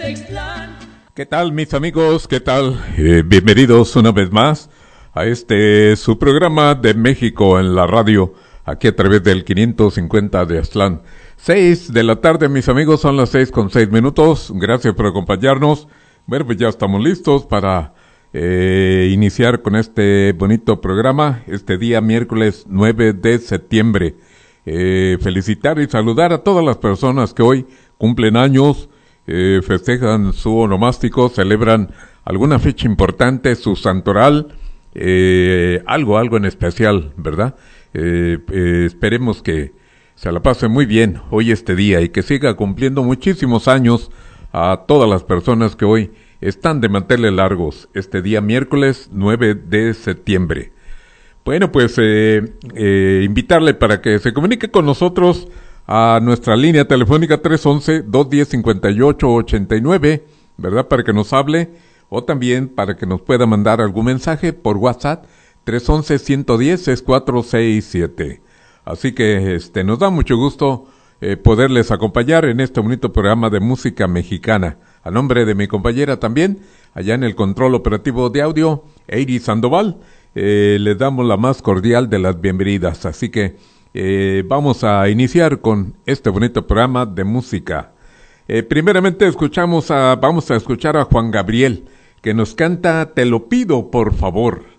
¿Qué tal, mis amigos? ¿Qué tal? Bienvenidos una vez más a su programa de México en la radio, aquí a través del 550 de Aztlán. 6 de la tarde, mis amigos, son las 6:06. Gracias por acompañarnos. Bueno, pues ya estamos listos para iniciar con este bonito programa, este día miércoles 9 de septiembre. Felicitar y saludar a todas las personas que hoy cumplen años, festejan su onomástico, celebran alguna fecha importante, su santoral, algo en especial, ¿verdad? Esperemos que se la pase muy bien hoy este día y que siga cumpliendo muchísimos años a todas las personas que hoy están de manteles largos, este día miércoles 9 de septiembre. Bueno, pues invitarle para que se comunique con nosotros a nuestra línea telefónica 311-210-5889, ¿verdad? Para que nos hable, o también para que nos pueda mandar algún mensaje por WhatsApp, 311-110-6467. Así que nos da mucho gusto poderles acompañar en este bonito programa de música mexicana. A nombre de mi compañera también, allá en el control operativo de audio, Eiri Sandoval, les damos la más cordial de las bienvenidas. Así que vamos a iniciar con este bonito programa de música. Primeramente vamos a escuchar a Juan Gabriel, que nos canta Te lo pido por favor.